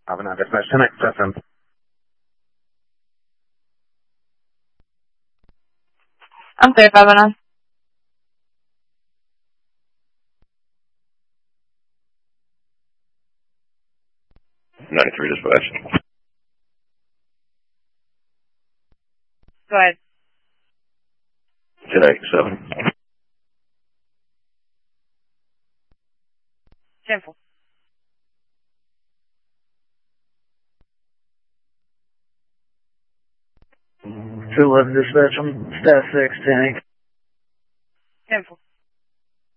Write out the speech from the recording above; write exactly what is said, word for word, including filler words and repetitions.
Havana Dispatch ten X seven. I'm clear, five oh nine. ninety-three Dispatch. Go ahead. ten X seven. ten four. two eleven Dispatch, I'm staff six, ten X.